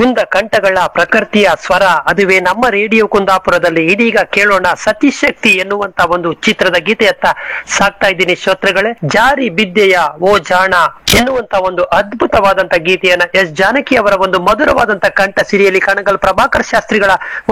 ಕುಂದ ಕಂಠಗಳ ಪ್ರಕೃತಿಯ ಸ್ವರ ಅದುವೇ ನಮ್ಮ ರೇಡಿಯೋ ಕುಂದಾಪುರದಲ್ಲಿ. ಇದೀಗ ಕೇಳೋಣ ಸತಿಶಕ್ತಿ ಎನ್ನುವಂತ ಒಂದು ಚಿತ್ರದ ಗೀತೆಯತ್ತ ಸಾಕ್ತಾ ಇದ್ದೀನಿ ಶ್ರೋತೃಗಳೇ. ಜಾರಿ ಬಿದ್ದೆಯ ಓ ಜಾಣ ಎನ್ನುವಂತ ಒಂದು ಅದ್ಭುತವಾದಂತ ಗೀತೆಯನ್ನ ಎಸ್ ಜಾನಕಿ ಅವರ ಒಂದು ಮಧುರವಾದಂತ ಕಂಠ ಸಿರಿಯಲ್ಲಿ ಕಣಗಲ್ ಪ್ರಭಾಕರ್ ಶಾಸ್ತ್ರಿಗಳ